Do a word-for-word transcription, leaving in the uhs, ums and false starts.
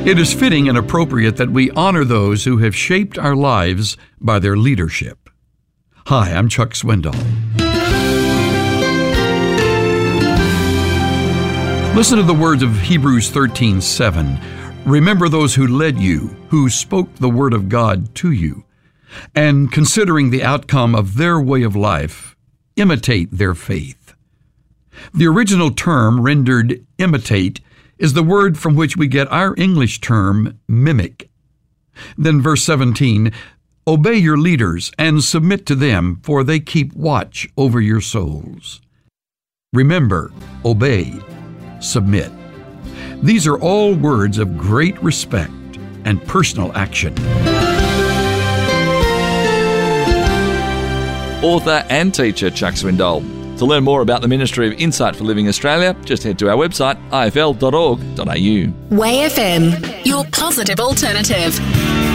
It is fitting and appropriate that we honor those who have shaped our lives by their leadership. Hi, I'm Chuck Swindoll. Listen to the words of Hebrews thirteen seven. Remember those who led you, who spoke the word of God to you, and considering the outcome of their way of life, imitate their faith. The original term rendered imitate is the word from which we get our English term mimic. Then verse seventeen, obey your leaders and submit to them, for they keep watch over your souls. Remember, obey, submit. These are all words of great respect and personal action. Author and teacher Chuck Swindoll. To learn more about the Ministry of Insight for Living Australia, just head to our website, i f l dot org dot a u. Way F M, your positive alternative.